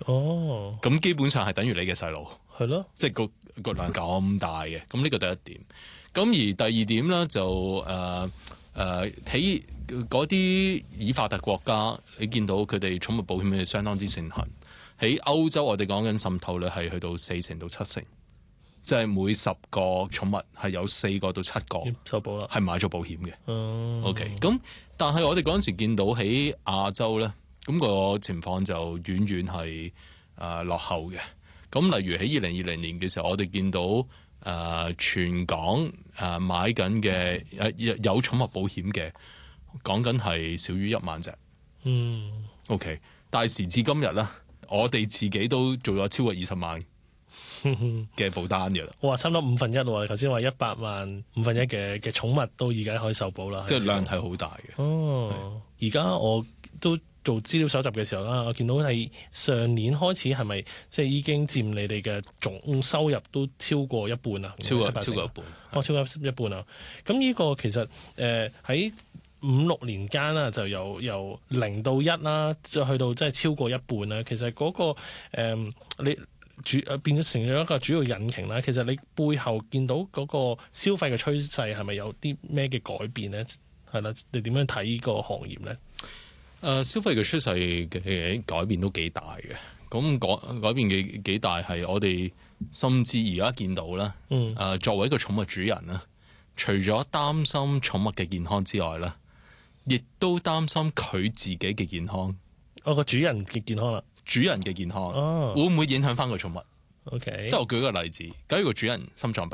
哦， 咁基本上係等於你嘅細路， 係咯， 即係個量咁大嘅。咁呢個第一點。咁而第二點咧就喺嗰啲已發達國家，你見到佢哋寵物保險係相當之盛行。喺歐洲，我哋講緊滲透率係去到4成到7成，即係每10個寵物係有4個到7個受保啦， 係買咗保險嘅。OK， 咁但係我哋嗰陣時見到喺亞洲咧，咁個情況就遠遠係落後嘅。咁例如喺2020年嘅時候，我哋見到全港買緊嘅有寵物保險嘅，講緊係少於1萬隻。OK， 但係時至今日咧，我哋自己都做咗超過20萬嘅保單嘅啦。 我話差唔多1/5喎，頭先話100萬1/5嘅寵物都而家可以受保啦， 即係量係好大嘅。 而家我都做資料搜集嘅時候啦，我見到係上年開始係咪即係已經佔你哋嘅總收入都超過一半啊？ 超過一半， 超過一半啊！咁呢個其實喺5-6年間啦，就由0到1啦，就去到即係超過一半啦。其實嗰個你變咗成咗一個主要引擎啦。其實你背後見到嗰個消費嘅趨勢係咪有啲咩嘅改變咧？係啦，你點樣睇呢個行業咧？ 消費嘅趨勢嘅改變都幾大嘅。咁改變幾大係我哋甚至而家見到啦。作為一個寵物主人啦，除咗擔心寵物嘅健康之外啦，亦都擔心佢自己嘅健康。 個主人嘅健康啦， 主人嘅健康會唔會影響翻個寵物？OK， 即係我舉個例子，假如個主人心臟病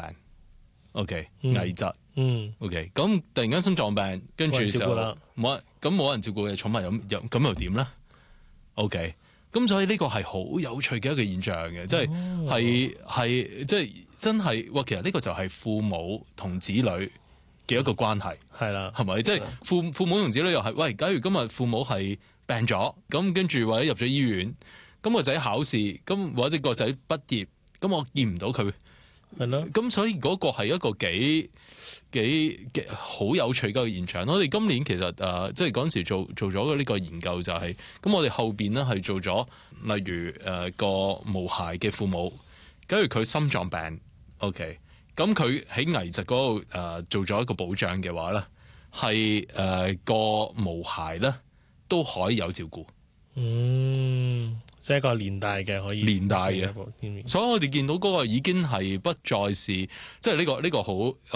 ，OK， 危疾，OK， 咁突然間心臟病，跟住就冇人照顧嘅寵物咁又點咧 ？OK， 咁所以呢個係好有趣嘅一個現象嘅，即係即係真係，其實呢個就係父母同子女嘅一個關係，係啦，係咪？即係父母同子女又係，喂，假如今日父母係病咗，咁跟住或者入咗醫院，咁個仔考試，咁或者個仔畢業，咁我見唔到佢，係咯，咁所以嗰個係一個幾好有趣嘅一個現象。我哋今年其實即係嗰陣時做咗呢個研究就係，咁我哋後邊咧係做咗，例如個無孩嘅父母，假如佢心臟病 ，OK， 咁佢喺危疾嗰度做咗一個保障嘅話咧，係個無孩咧都可以有照顧。 即係一個連帶嘅，可以連帶嘅，所以我哋見到嗰個已經係不再是，即係呢個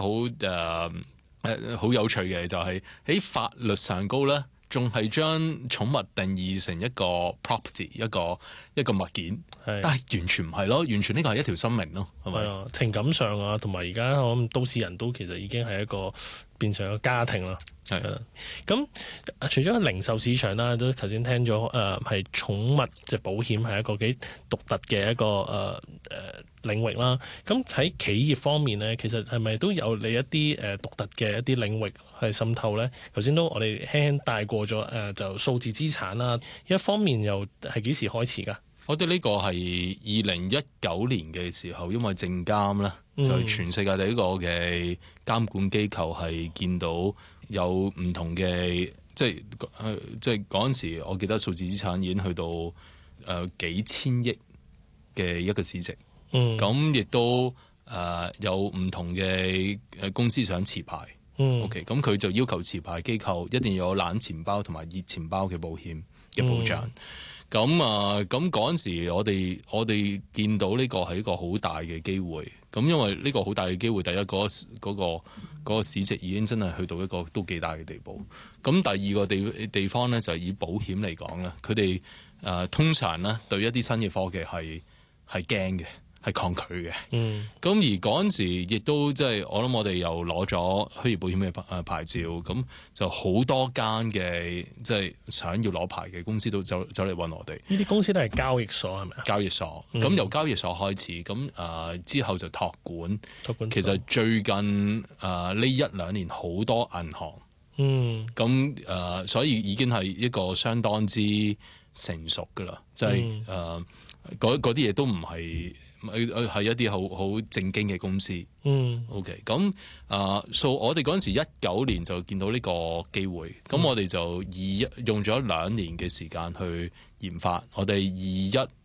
好有趣嘅，就係喺法律上高咧，仲係將寵物定義成一個 property， 一個物件，但係完全唔係咯，完全呢個係一條生命咯，係咪？ 情感上啊，同埋而家我諗都市人都其實已經係一個變成一個家庭啦。係啦，咁除咗零售市場啦，都頭先聽咗係寵物即係保險係一個幾獨特嘅一個領域啦。咁喺企業方面咧，其實係咪都有你一啲獨特嘅一啲領域係滲透咧？頭先都我哋輕輕帶過咗就數字資產啦，一方面又係幾時開始㗎？ 我哋呢個係2019年嘅時候，因為證監啦，就係全世界第一個嘅監管機構係見到有唔同嘅，即係嗰陣時，我記得數字資產已經去到幾千億嘅一個市值，咁亦都有唔同嘅公司想持牌，OK， 咁佢就要求持牌機構一定要有冷錢包同埋熱錢包嘅保險嘅保障。咁嗰陣時我哋見到呢個係一個好大嘅機會。咁因為呢個好大嘅機會，第一嗰個市值已經真係去到一個都幾大嘅地步。咁第二個地方咧就係以保險嚟講咧，佢哋通常咧對一啲新嘅科技係驚嘅，係抗拒嘅。咁而嗰陣時亦都即係我諗我哋又攞咗虛擬保險嘅牌照，咁就好多間嘅即係想要攞牌嘅公司都走嚟揾我哋。呢啲公司都係交易所係咪啊？交易所， 咁由交易所開始，咁之後就託管。其實最近呢1-2年好多銀行，咁所以已經係一個相當之成熟噶啦，即係嗰啲嘢都唔係。係一啲好正經嘅公司，OK， 咁我哋嗰陣時19年就見到呢個機會，咁我哋就用咗2年嘅時間去研發，我哋21